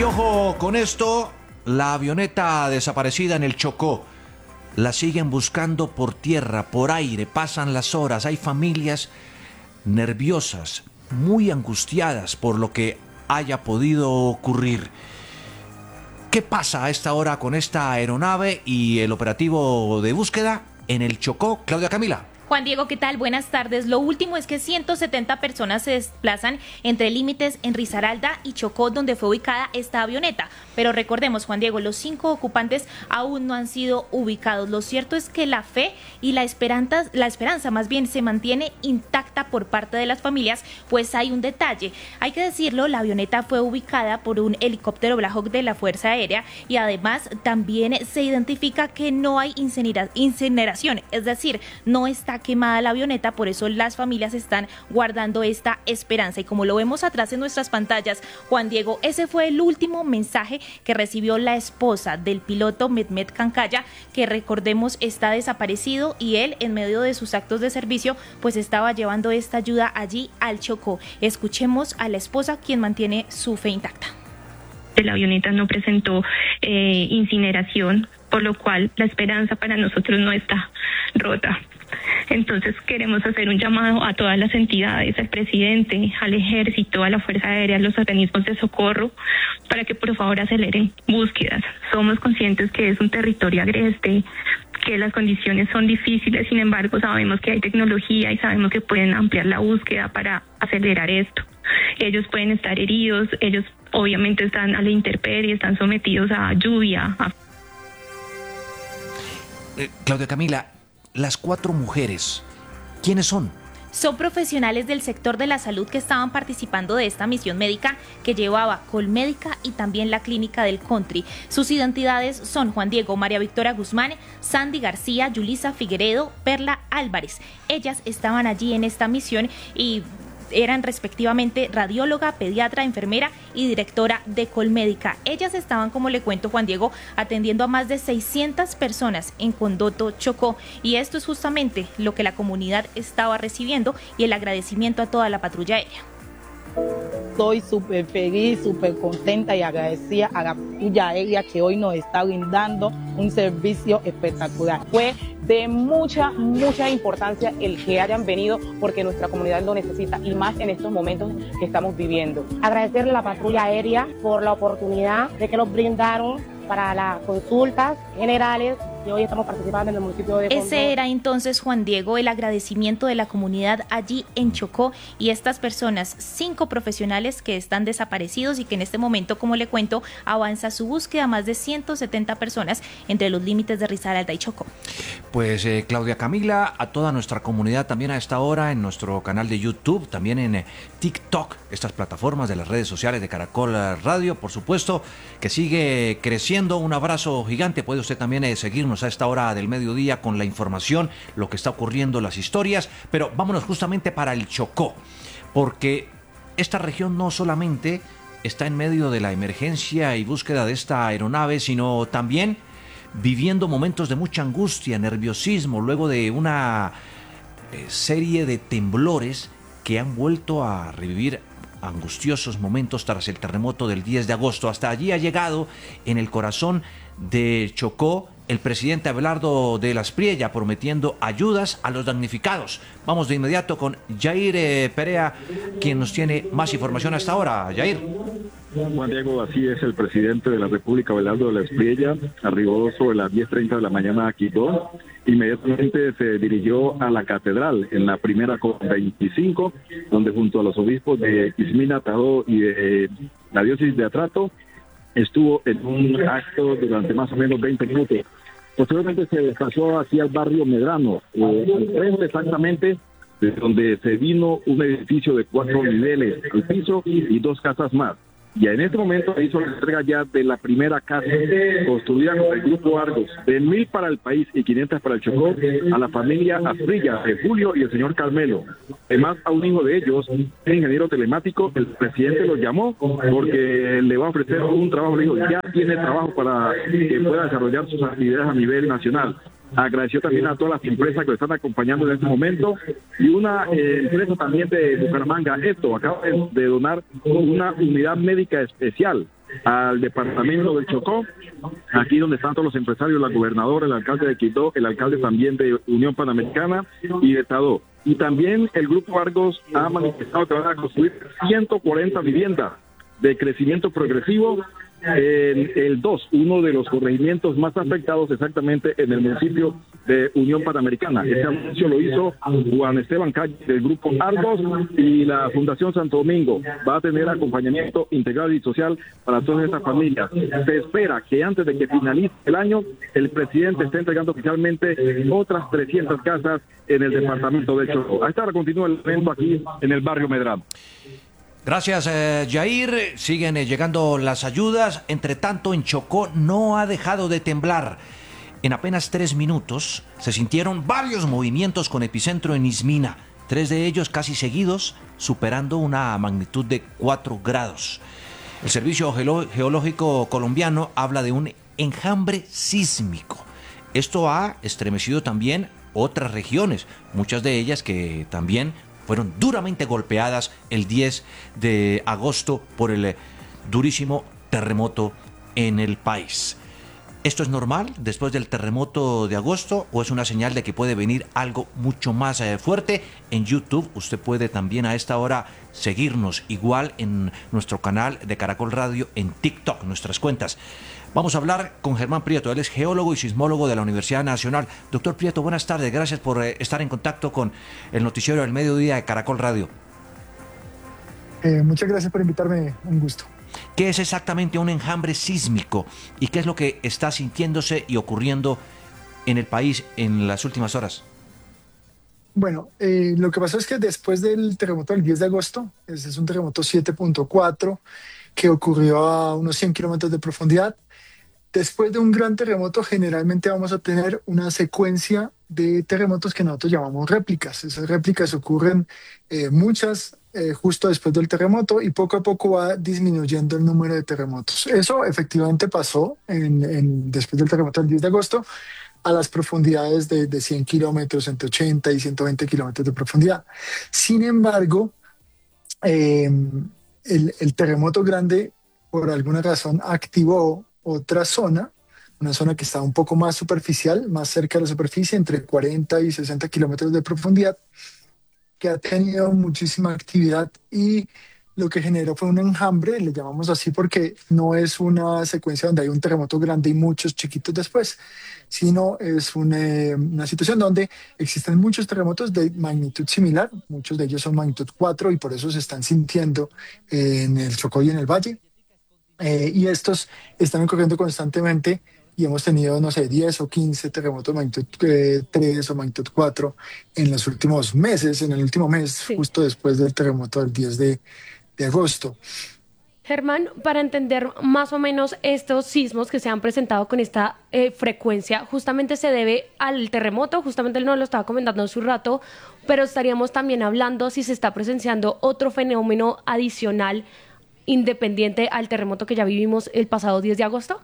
Y ojo con esto, la avioneta desaparecida en el Chocó. La siguen buscando por tierra, por aire, pasan las horas. Hay familias nerviosas, muy angustiadas por lo que haya podido ocurrir. ¿Qué pasa a esta hora con esta aeronave y el operativo de búsqueda en el Chocó? Claudia Camila. Juan Diego, ¿qué tal? Buenas tardes. Lo último es que 170 personas se desplazan entre límites en Risaralda y Chocó, donde fue ubicada esta avioneta. Pero recordemos, Juan Diego, los 5 ocupantes aún no han sido ubicados. Lo cierto es que la fe y la esperanza más bien se mantiene intacta por parte de las familias, pues hay un detalle. Hay que decirlo, la avioneta fue ubicada por un helicóptero Black Hawk de la Fuerza Aérea y además también se identifica que no hay incineración, es decir, no está quemada la avioneta, por eso las familias están guardando esta esperanza. Y como lo vemos atrás en nuestras pantallas, Juan Diego, ese fue el último mensaje que recibió la esposa del piloto Mehmet Kankaya, que recordemos está desaparecido, y él en medio de sus actos de servicio pues estaba llevando esta ayuda allí al Chocó. Escuchemos a la esposa, quien mantiene su fe intacta. La avioneta no presentó incineración, por lo cual la esperanza para nosotros no está rota. Entonces queremos hacer un llamado a todas las entidades, al presidente, al ejército, a la Fuerza Aérea, a los organismos de socorro, para que por favor aceleren búsquedas. Somos conscientes que es un territorio agreste, que las condiciones son difíciles, sin embargo sabemos que hay tecnología y sabemos que pueden ampliar la búsqueda para acelerar esto. Ellos pueden estar heridos, ellos obviamente están a la intemperie, están sometidos a lluvia. Claudia Camila, las 4 mujeres, ¿quiénes son? Son profesionales del sector de la salud que estaban participando de esta misión médica que llevaba Colmédica y también la clínica del Country. Sus identidades son Juan Diego, María Victoria Guzmán, Sandy García, Yulisa Figueredo, Perla Álvarez. Ellas estaban allí en esta misión y eran respectivamente radióloga, pediatra, enfermera y directora de Colmédica. Ellas estaban, como le cuento, Juan Diego, atendiendo a más de 600 personas en Condoto, Chocó, y esto es justamente lo que la comunidad estaba recibiendo y el agradecimiento a toda la patrulla aérea. Estoy súper feliz, súper contenta y agradecida a la patrulla aérea que hoy nos está brindando un servicio espectacular. Fue de mucha importancia el que hayan venido porque nuestra comunidad lo necesita y más en estos momentos que estamos viviendo. Agradecerle a la patrulla aérea por la oportunidad de que nos brindaron para las consultas generales y hoy estamos participando en el municipio de Condó. Ese era entonces, Juan Diego, el agradecimiento de la comunidad allí en Chocó y estas personas, 5 profesionales que están desaparecidos y que en este momento, como le cuento, avanza su búsqueda, más de 170 personas entre los límites de Risaralda y Chocó. Pues Claudia Camila, a toda nuestra comunidad también a esta hora en nuestro canal de YouTube, también en TikTok, estas plataformas de las redes sociales de Caracol Radio, por supuesto, que sigue creciendo. Un abrazo gigante. Puede usted también seguirnos a esta hora del mediodía con la información, lo que está ocurriendo, las historias, pero vámonos justamente para el Chocó, porque esta región no solamente está en medio de la emergencia y búsqueda de esta aeronave, sino también viviendo momentos de mucha angustia, nerviosismo, luego de una serie de temblores que han vuelto a revivir angustiosos momentos tras el terremoto del 10 de agosto. Hasta allí ha llegado, en el corazón de Chocó, el presidente Abelardo de la Espriella, prometiendo ayudas a los damnificados. Vamos de inmediato con Jair Perea, quien nos tiene más información hasta ahora. Jair. Juan Diego, así es, el presidente de la República, Abelardo de la Espriella, arribó sobre las 10:30 de la mañana a Quito. Inmediatamente se dirigió a la catedral en la primera COP25, donde junto a los obispos de Quismina, Tajó y de la diócesis de Atrato, estuvo en un acto durante más o menos 20 minutos. Posteriormente se desplazó hacia el barrio Medrano, al frente exactamente de donde se vino un edificio de 4 niveles al piso y 2 casas más. Y en este momento se hizo la entrega ya de la primera casa construida con el Grupo Argos, de 1.000 para el país y 500 para el Chocó, a la familia Asprilla, de Julio y el señor Carmelo. Además, a un hijo de ellos, un ingeniero telemático, el presidente lo llamó porque le va a ofrecer un trabajo. Le dijo, ya tiene trabajo para que pueda desarrollar sus actividades a nivel nacional. Agradeció también a todas las empresas que lo están acompañando en este momento y una empresa también de Bucaramanga, esto acaba de donar una unidad médica especial al departamento del Chocó, aquí donde están todos los empresarios, la gobernadora, el alcalde de Quito, el alcalde también de Unión Panamericana y de Estado. Y también el Grupo Argos ha manifestado que van a construir 140 viviendas de crecimiento progresivo en el 2, uno de los corregimientos más afectados exactamente en el municipio de Unión Panamericana. Este anuncio lo hizo Juan Esteban Calle del Grupo Argos y la Fundación Santo Domingo. Va a tener acompañamiento integral y social para todas estas familias. Se espera que antes de que finalice el año, el presidente esté entregando oficialmente otras 300 casas en el departamento de Chocó. A esta hora continúa el evento aquí en el barrio Medrano. Gracias, Jair. Siguen llegando las ayudas. Entre tanto, en Chocó no ha dejado de temblar. En apenas 3 minutos se sintieron varios movimientos con epicentro en Ismina, 3 de ellos casi seguidos, superando una magnitud de 4 grados. El Servicio Geológico Colombiano habla de un enjambre sísmico. Esto ha estremecido también otras regiones, muchas de ellas que también fueron duramente golpeadas el 10 de agosto por el durísimo terremoto en el país. ¿Esto es normal después del terremoto de agosto o es una señal de que puede venir algo mucho más fuerte? En YouTube usted puede también a esta hora seguirnos, igual en nuestro canal de Caracol Radio, en TikTok, nuestras cuentas. Vamos a hablar con Germán Prieto, él es geólogo y sismólogo de la Universidad Nacional. Doctor Prieto, buenas tardes, gracias por estar en contacto con el noticiero del mediodía de Caracol Radio. Muchas gracias por invitarme, un gusto. ¿Qué es exactamente un enjambre sísmico y qué es lo que está sintiéndose y ocurriendo en el país en las últimas horas? Bueno, lo que pasó es que después del terremoto del 10 de agosto, ese es un terremoto 7.4 que ocurrió a unos 100 kilómetros de profundidad. Después de un gran terremoto, generalmente vamos a tener una secuencia de terremotos que nosotros llamamos réplicas. Esas réplicas ocurren muchas justo después del terremoto y poco a poco va disminuyendo el número de terremotos. Eso efectivamente pasó después del terremoto del 10 de agosto a las profundidades de 100 kilómetros, entre 80 y 120 kilómetros de profundidad. Sin embargo, el terremoto grande, por alguna razón, activó otra zona, una zona que está un poco más superficial, más cerca de la superficie, entre 40 y 60 kilómetros de profundidad, que ha tenido muchísima actividad y lo que generó fue un enjambre, le llamamos así porque no es una secuencia donde hay un terremoto grande y muchos chiquitos después, sino es una situación donde existen muchos terremotos de magnitud similar, muchos de ellos son magnitud 4 y por eso se están sintiendo en el Chocó y en el Valle. Y estos están ocurriendo constantemente y hemos tenido, no sé, 10 o 15 terremotos de magnitud 3 o magnitud 4 en los últimos meses, en el último mes, sí, justo después del terremoto del 10 de agosto. Germán, para entender más o menos estos sismos que se han presentado con esta frecuencia, justamente se debe al terremoto, justamente él nos lo estaba comentando hace un rato, pero estaríamos también hablando si se está presenciando otro fenómeno adicional independiente al terremoto que ya vivimos el pasado 10 de agosto?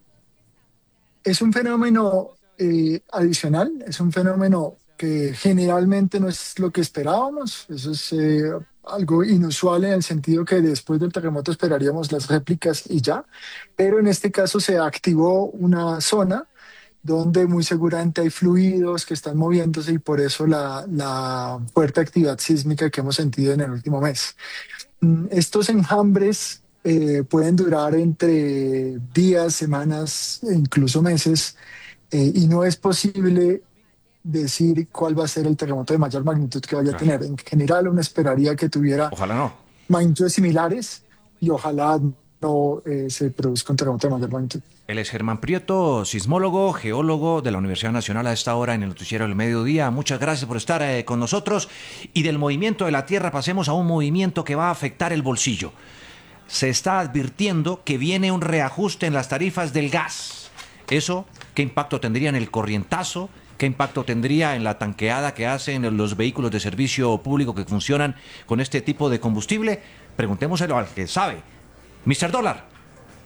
Es un fenómeno adicional, es un fenómeno que generalmente no es lo que esperábamos, eso es algo inusual en el sentido que después del terremoto esperaríamos las réplicas y ya, pero en este caso se activó una zona donde muy seguramente hay fluidos que están moviéndose y por eso la fuerte actividad sísmica que hemos sentido en el último mes. Estos enjambres pueden durar entre días, semanas e incluso meses y no es posible decir cuál va a ser el terremoto de mayor magnitud que vaya a tener. En general uno esperaría que tuviera magnitudes similares y ojalá no se produzca un terremoto de mayor magnitud. Él es Germán Prieto, sismólogo, geólogo de la Universidad Nacional a esta hora en el noticiero del mediodía. Muchas gracias por estar con nosotros. Y del movimiento de la Tierra pasemos a un movimiento que va a afectar el bolsillo. Se está advirtiendo que viene un reajuste en las tarifas del gas. ¿Eso qué impacto tendría en el corrientazo? ¿Qué impacto tendría en la tanqueada que hacen los vehículos de servicio público que funcionan con este tipo de combustible? Preguntémoselo al que sabe. Mr. Dólar.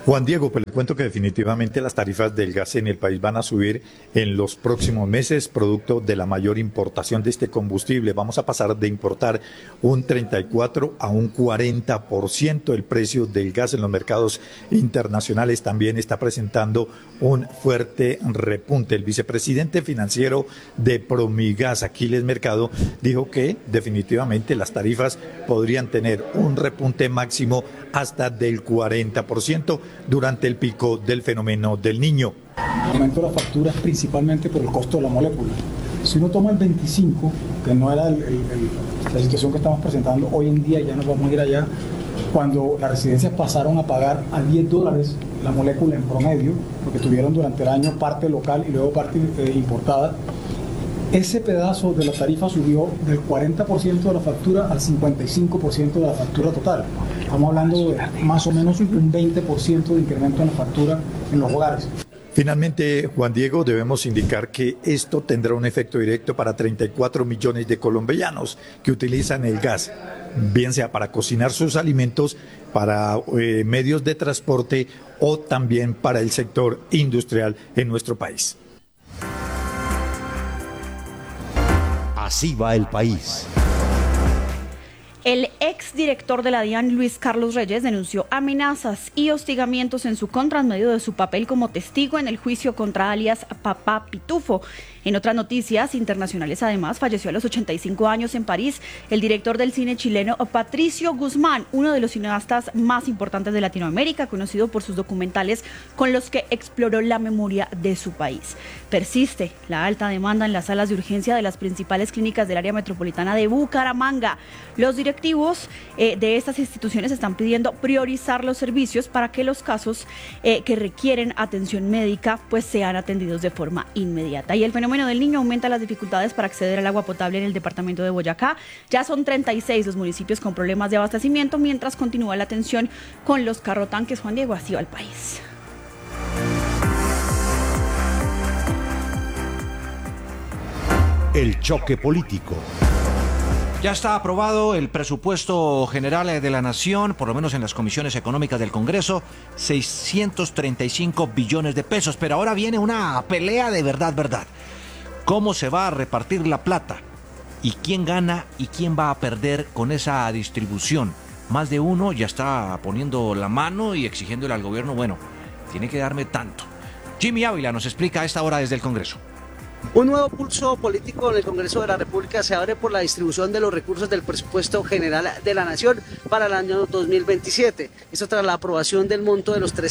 Juan Diego, pues le cuento que definitivamente las tarifas del gas en el país van a subir en los próximos meses, producto de la mayor importación de este combustible. Vamos a pasar de importar un 34 a un 40%. El precio del gas en los mercados internacionales también está presentando un fuerte repunte. El vicepresidente financiero de Promigas, Aquiles Mercado, dijo que definitivamente las tarifas podrían tener un repunte máximo hasta del 40% durante el pico del fenómeno del Niño. El aumento de las facturas principalmente por el costo de la molécula. Si uno toma el 25, que no era la situación que estamos presentando, hoy en día ya nos vamos a ir allá, cuando las residencias pasaron a pagar a $10 la molécula en promedio, porque tuvieron durante el año parte local y luego parte importada. Ese pedazo de la tarifa subió del 40% de la factura al 55% de la factura total. Estamos hablando de más o menos un 20% de incremento en la factura en los hogares. Finalmente, Juan Diego, debemos indicar que esto tendrá un efecto directo para 34 millones de colombianos que utilizan el gas, bien sea para cocinar sus alimentos, para medios de transporte o también para el sector industrial en nuestro país. Así va el país. El exdirector de la DIAN, Luis Carlos Reyes, denunció amenazas y hostigamientos en su contra en medio de su papel como testigo en el juicio contra alias Papá Pitufo. En otras noticias internacionales, además, falleció a los 85 años en París el director del cine chileno Patricio Guzmán, uno de los cineastas más importantes de Latinoamérica, conocido por sus documentales con los que exploró la memoria de su país. Persiste la alta demanda en las salas de urgencia de las principales clínicas del área metropolitana de Bucaramanga. Los directivos de estas instituciones están pidiendo priorizar los servicios para que los casos que requieren atención médica pues sean atendidos de forma inmediata. Y el fenómeno del Niño aumenta las dificultades para acceder al agua potable en el departamento de Boyacá. Ya son 36 los municipios con problemas de abastecimiento, mientras continúa la tensión con los carrotanques. Juan Diego, así va el país. El choque político. Ya está aprobado el presupuesto general de la Nación, por lo menos en las comisiones económicas del Congreso, 635 billones de pesos. Pero ahora viene una pelea de verdad. ¿Cómo se va a repartir la plata? ¿Y quién gana y quién va a perder con esa distribución? Más de uno ya está poniendo la mano y exigiéndole al gobierno, bueno, tiene que darme tanto. Jimmy Ávila nos explica a esta hora desde el Congreso. Un nuevo pulso político en el Congreso de la República se abre por la distribución de los recursos del presupuesto general de la Nación para el año 2027. Esto tras la aprobación del monto de los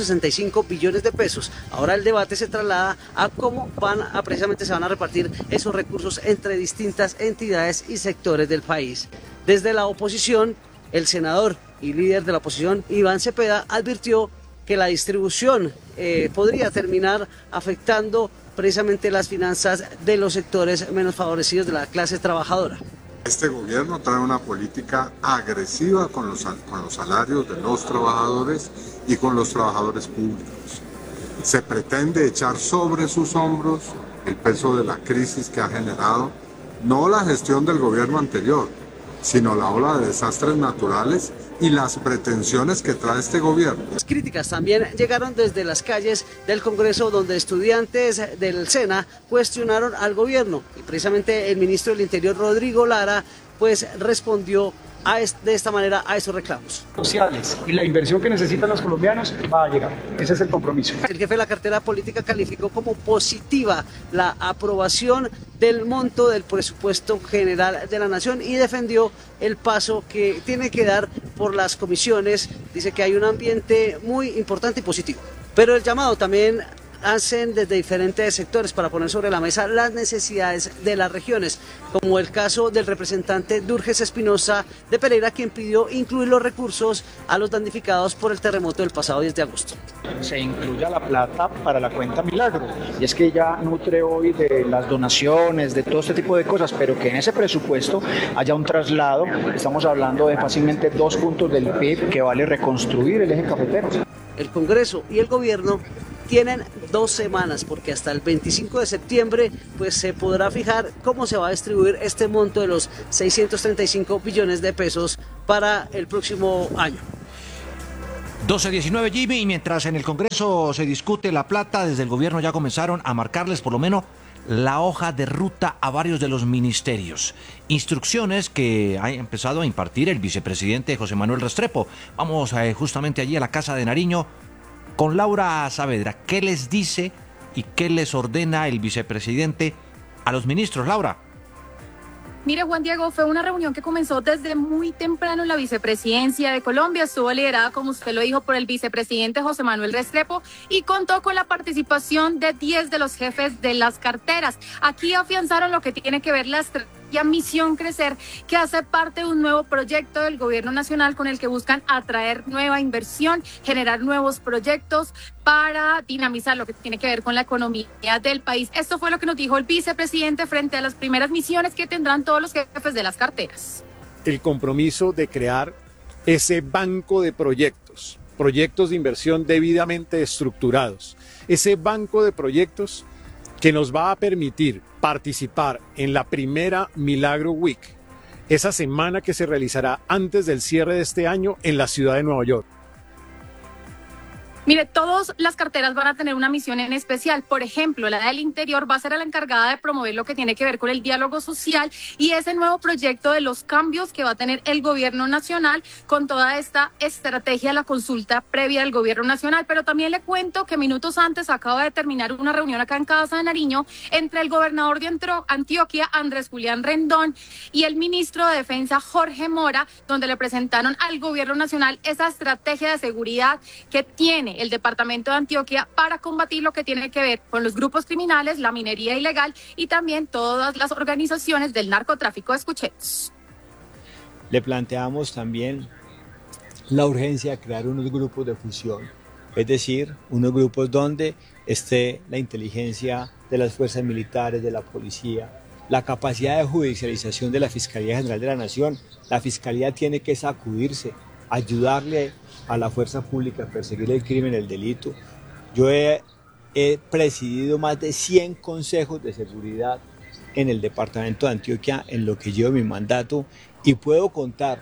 365 billones de pesos. Ahora el debate se traslada a cómo precisamente se van a repartir esos recursos entre distintas entidades y sectores del país. Desde la oposición, el senador y líder de la oposición, Iván Cepeda, advirtió que la distribución podría terminar afectando precisamente las finanzas de los sectores menos favorecidos de la clase trabajadora. Este gobierno trae una política agresiva con los salarios de los trabajadores y con los trabajadores públicos. Se pretende echar sobre sus hombros el peso de la crisis que ha generado, no la gestión del gobierno anterior, sino la ola de desastres naturales y las pretensiones que trae este gobierno. Las críticas también llegaron desde las calles del Congreso, donde estudiantes del SENA cuestionaron al gobierno y precisamente el ministro del Interior, Rodrigo Lara, pues respondió de esta manera a esos reclamos. Sociales y la inversión que necesitan los colombianos va a llegar. Ese es el compromiso. El jefe de la cartera política calificó como positiva la aprobación del monto del presupuesto general de la Nación y defendió el paso que tiene que dar por las comisiones. Dice que hay un ambiente muy importante y positivo. Pero el llamado también hacen desde diferentes sectores para poner sobre la mesa las necesidades de las regiones, como el caso del representante Durges Espinosa de Pereira, quien pidió incluir los recursos a los damnificados por el terremoto del pasado 10 de agosto. Se incluya la plata para la cuenta Milagro, y es que ella nutre hoy de las donaciones, de todo este tipo de cosas, pero que en ese presupuesto haya un traslado. Estamos hablando de fácilmente 2 puntos del PIB que vale reconstruir el eje cafetero. El Congreso y el gobierno tienen 2 semanas, porque hasta el 25 de septiembre pues se podrá fijar cómo se va a distribuir este monto de los 635 billones de pesos para el próximo año. 12:19, Jimmy, y mientras en el Congreso se discute la plata, desde el gobierno ya comenzaron a marcarles por lo menos la hoja de ruta a varios de los ministerios. Instrucciones que ha empezado a impartir el vicepresidente José Manuel Restrepo. Vamos justamente allí a la Casa de Nariño con Laura Saavedra. ¿Qué les dice y qué les ordena el vicepresidente a los ministros, Laura? Mire, Juan Diego, fue una reunión que comenzó desde muy temprano en la vicepresidencia de Colombia. Estuvo liderada, como usted lo dijo, por el vicepresidente José Manuel Restrepo y contó con la participación de 10 de los jefes de las carteras. Aquí afianzaron lo que tiene que ver la estrategia Misión Crecer, que hace parte de un nuevo proyecto del gobierno nacional con el que buscan atraer nueva inversión, generar nuevos proyectos para dinamizar lo que tiene que ver con la economía del país. Esto fue lo que nos dijo el vicepresidente frente a las primeras misiones que tendrán todos los jefes de las carteras. El compromiso de crear ese banco de proyectos de inversión debidamente estructurados, ese banco de proyectos que nos va a permitir participar en la primera Milagro Week, esa semana que se realizará antes del cierre de este año en la ciudad de Nueva York. Mire, todas las carteras van a tener una misión en especial. Por ejemplo, la del Interior va a ser la encargada de promover lo que tiene que ver con el diálogo social y ese nuevo proyecto de los cambios que va a tener el gobierno nacional con toda esta estrategia de la consulta previa del gobierno nacional. Pero también le cuento que minutos antes acaba de terminar una reunión acá en Casa de Nariño entre el gobernador de Antioquia, Andrés Julián Rendón, y el ministro de Defensa, Jorge Mora, donde le presentaron al gobierno nacional esa estrategia de seguridad que tiene el departamento de Antioquia para combatir lo que tiene que ver con los grupos criminales, la minería ilegal y también todas las organizaciones del narcotráfico. Escuchemos. Le planteamos también la urgencia de crear unos grupos de fusión, es decir, unos grupos donde esté la inteligencia de las fuerzas militares, de la policía, la capacidad de judicialización de la Fiscalía General de la Nación. La Fiscalía tiene que sacudirse, ayudarle a la fuerza pública a perseguir el crimen, el delito. Yo he presidido más de 100 consejos de seguridad en el departamento de Antioquia en lo que llevo mi mandato y puedo contar.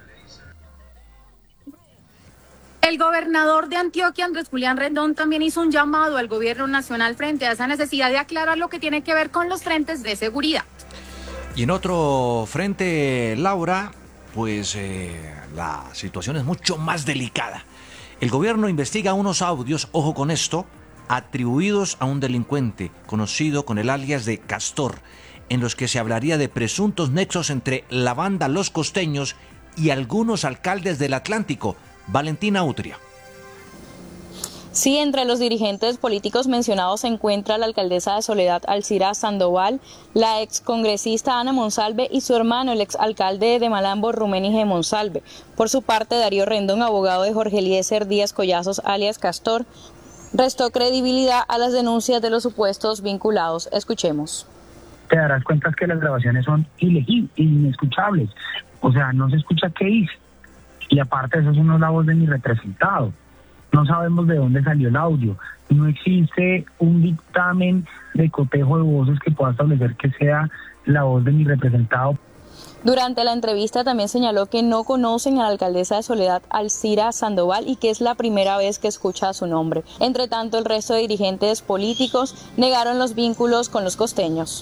El gobernador de Antioquia, Andrés Julián Rendón, también hizo un llamado al gobierno nacional frente a esa necesidad de aclarar lo que tiene que ver con los frentes de seguridad. Y en otro frente, Laura, pues la situación es mucho más delicada. El gobierno investiga unos audios, ojo con esto, atribuidos a un delincuente conocido con el alias de Castor, en los que se hablaría de presuntos nexos entre la banda Los Costeños y algunos alcaldes del Atlántico. Valentina Utria. Sí, entre los dirigentes políticos mencionados se encuentra la alcaldesa de Soledad, Alcira Sandoval, la excongresista Ana Monsalve y su hermano, el exalcalde de Malambo, Rumeni G. Monsalve. Por su parte, Darío Rendón, abogado de Jorge Eliezer Díaz Collazos, alias Castor, restó credibilidad a las denuncias de los supuestos vinculados. Escuchemos. Te darás cuenta que las grabaciones son ilegibles, inescuchables. O sea, no se escucha qué hice. Y aparte, eso no es la voz de mi representado. No sabemos de dónde salió el audio. No existe un dictamen de cotejo de voces que pueda establecer que sea la voz de mi representado. Durante la entrevista también señaló que no conocen a la alcaldesa de Soledad, Alcira Sandoval, y que es la primera vez que escucha su nombre. Entre tanto, el resto de dirigentes políticos negaron los vínculos con los costeños.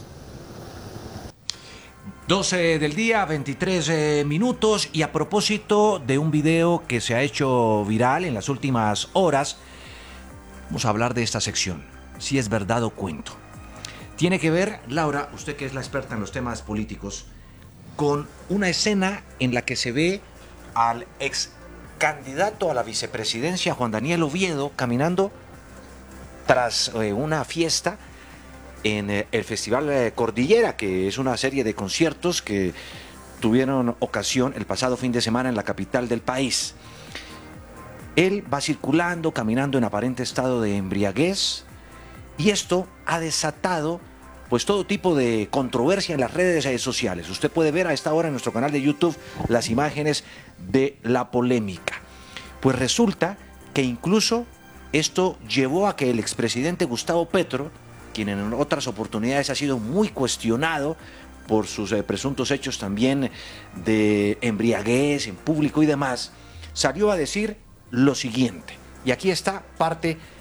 12 del día, 23 minutos, y a propósito de un video que se ha hecho viral en las últimas horas, vamos a hablar de esta sección, si es verdad o cuento. Tiene que ver, Laura, usted que es la experta en los temas políticos, con una escena en la que se ve al ex candidato a la vicepresidencia, Juan Daniel Oviedo, caminando tras una fiesta en el Festival Cordillera, que es una serie de conciertos que tuvieron ocasión el pasado fin de semana en la capital del país. Él va circulando, caminando en aparente estado de embriaguez, y esto ha desatado pues todo tipo de controversia en las redes sociales. Usted puede ver a esta hora en nuestro canal de YouTube las imágenes de la polémica. Pues resulta que incluso esto llevó a que el expresidente Gustavo Petro, quien en otras oportunidades ha sido muy cuestionado por sus presuntos hechos también de embriaguez en público y demás, salió a decir lo siguiente. Y aquí está parte